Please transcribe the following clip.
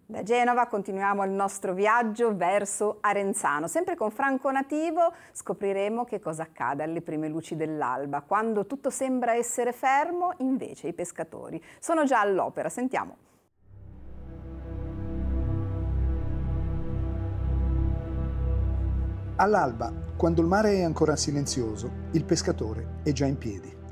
Da Genova continuiamo il nostro viaggio verso Arenzano. Sempre con Franco Nativo scopriremo che cosa accade alle prime luci dell'alba. Quando tutto sembra essere fermo, invece i pescatori sono già all'opera. Sentiamo. All'alba, quando il mare è ancora silenzioso, il pescatore è già in piedi.